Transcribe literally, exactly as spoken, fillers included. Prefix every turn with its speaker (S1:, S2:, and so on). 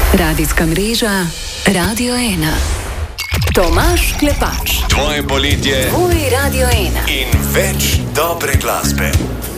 S1: Radijska mreža Radio ena. Tomaž Klepač.
S2: Tvoje poletje.
S1: Tvoj Radio ena.
S2: In več dobre glasbe.